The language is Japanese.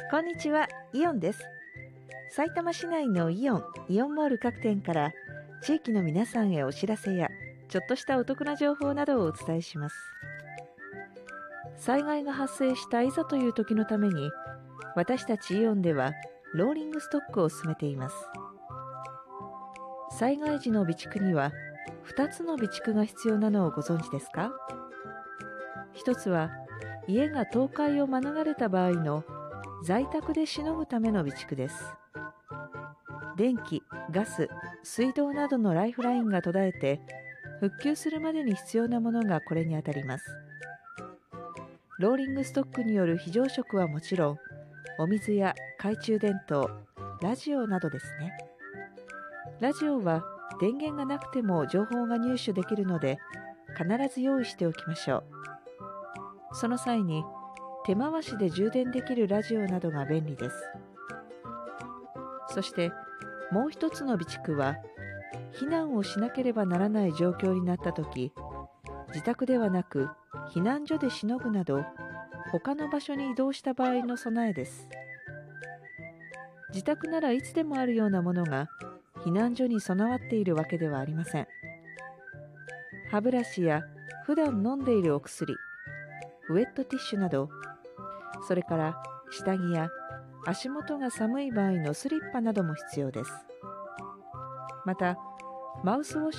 こんにちは、イオンです。埼玉市内のイオンモール各店から地域の皆さんへお知らせやちょっとしたお得な情報などをお伝えします。災害が発生したいざという時のために、私たちイオンではローリングストックを進めています。災害時の備蓄には2つの備蓄が必要なのをご存知ですか？一つは家が倒壊を免れた場合の在宅でしのぐための備蓄です。電気、ガス、水道などのライフラインが途絶えて復旧するまでに必要なものがこれにあたります。ローリングストックによる非常食はもちろん、お水や懐中電灯、ラジオなどですね。ラジオは電源がなくても情報が入手できるので必ず用意しておきましょう。その際に手回しで充電できるラジオなどが便利です。そしてもう一つの備蓄は、避難をしなければならない状況になったとき、自宅ではなく避難所でしのぐなど他の場所に移動した場合の備えです。自宅ならいつでもあるようなものが避難所に備わっているわけではありません。歯ブラシや普段飲んでいるお薬、ウェットティッシュなど、それから下着や足元が寒い場合のスリッパなども必要です。またマウスウォッ